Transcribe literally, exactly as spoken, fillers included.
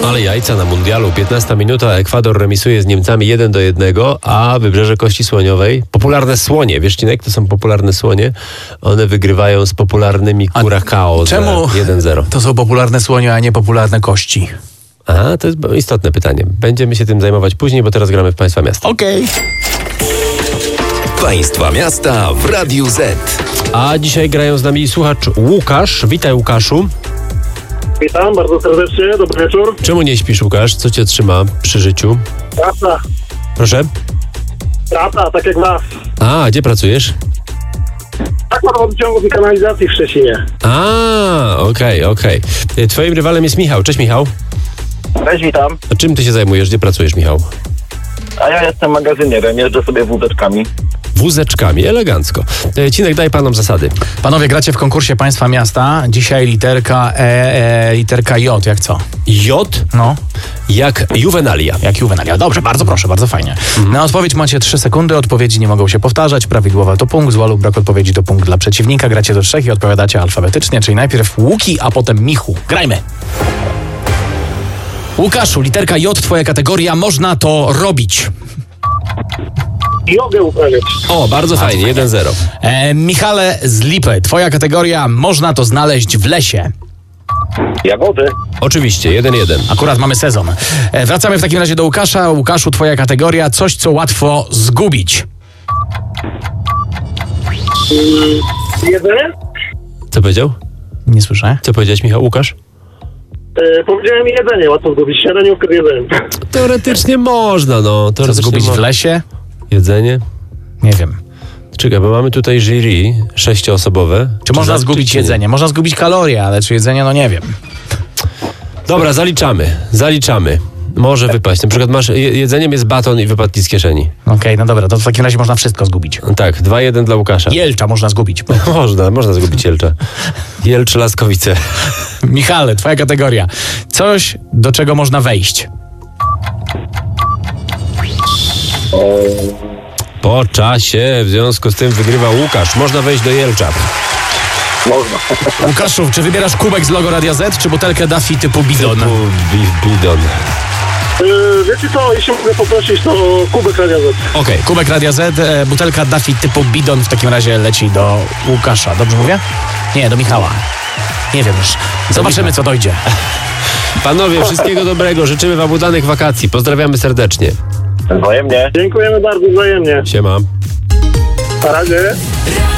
Ale jajca na mundialu. piętnasta minuta, Ekwador remisuje z Niemcami jeden do jednego, a Wybrzeże Kości Słoniowej, popularne słonie, wiesz, Cinek, to są popularne słonie, one wygrywają z popularnymi Curacao czemu jeden zero. To są popularne słonie, a nie popularne kości? Aha, to jest istotne pytanie. Będziemy się tym zajmować później, bo teraz gramy w Państwa Miasta. Okej. Państwa Miasta w Radiu Z. A dzisiaj grają z nami słuchacz Łukasz. Witaj, Łukaszu. Witam bardzo serdecznie, dobry wieczór. Czemu nie śpisz, Łukasz? Co cię trzyma przy życiu? Praca, Proszę? praca, tak jak was. A, gdzie pracujesz? Tak mam odciągów i kanalizacji w Szczecinie. A, okej, okej. Twoim rywalem jest Michał. Cześć, Michał. Cześć, witam. A czym ty się zajmujesz? Gdzie pracujesz, Michał? A ja jestem magazynierem, jeżdżę sobie wózeczkami. Wózeczkami, elegancko. E, Cinek, daj panom zasady. Panowie, gracie w konkursie Państwa Miasta. Dzisiaj literka E, e literka J, jak co? J No, jak juwenalia. jak juwenalia. Dobrze, bardzo proszę, bardzo fajnie. Mhm. Na odpowiedź macie trzy sekundy, odpowiedzi nie mogą się powtarzać. Prawidłowa to punkt, zła lub brak odpowiedzi to punkt dla przeciwnika. Gracie do trzech i odpowiadacie alfabetycznie, czyli najpierw Łuki, a potem Michu. Grajmy! Łukaszu, literka J, twoja kategoria, można to robić. Jogę uprawiać. O, bardzo fajnie, jeden zero. E, Michale z Lipy, twoja kategoria, można to znaleźć w lesie. Jagody. Oczywiście, jeden jeden. Akurat mamy sezon. E, wracamy w takim razie do Łukasza. Łukaszu, twoja kategoria, coś, co łatwo zgubić. Jedzenie? Co powiedział? Nie słyszę. Co powiedziałeś, Michał? Łukasz? E, powiedziałem jedzenie, łatwo zgubić. Śniadaniówkę z jedzeniem. Teoretycznie można, no. Co Teoretycznie zgubić mo- w lesie? Jedzenie? Nie wiem. Czekaj, bo mamy tutaj jury sześcioosobowe. Czy można za- zgubić czy nie? jedzenie? Można zgubić kalorie, ale czy jedzenie, no nie wiem. Dobra, zaliczamy, zaliczamy. Może wypaść. Na przykład masz, je- jedzeniem jest baton i wypadki z kieszeni. Okej, no dobra, to w takim razie można wszystko zgubić. Tak, dwa jeden dla Łukasza. Jelcza można zgubić. Można, można zgubić Jelcza. Jelcz Laskowice. Michale, twoja kategoria. Coś, do czego można wejść. Po czasie, w związku z tym wygrywa Łukasz. Można wejść do Jelcza. Można. Łukaszu, czy wybierasz kubek z logo Radia Z, czy butelkę Daffy typu bidon? Typu bi- bidon. E, wiecie co, jeśli mogę poprosić, to kubek Radia Z. Okej, kubek Radia Z, e, butelka Daffy typu bidon w takim razie leci do Łukasza. Dobrze mówię? Nie, do Michała. Nie wiem już. Zobaczymy, co dojdzie. Panowie, wszystkiego dobrego. Życzymy wam udanych wakacji. Pozdrawiamy serdecznie. Wzajemnie. Dziękujemy bardzo wzajemnie. Siema. Na razie.